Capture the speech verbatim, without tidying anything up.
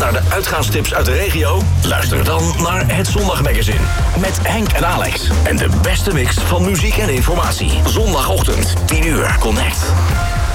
naar de uitgaanstips uit de regio? Luister dan naar Het Zondagmagazine. Met Henk en Alex. En de beste mix van muziek en informatie. Zondagochtend, tien uur. Connect.